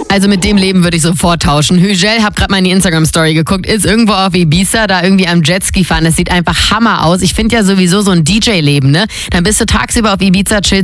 Also mit dem Leben würde ich sofort tauschen. Hügel, hab gerade mal in die Instagram-Story geguckt, ist irgendwo auf Ibiza, da irgendwie am Jetski fahren. Das sieht einfach Hammer aus. Ich finde ja sowieso so ein DJ-Leben, ne? Dann bist du tagsüber auf Ibiza, chillst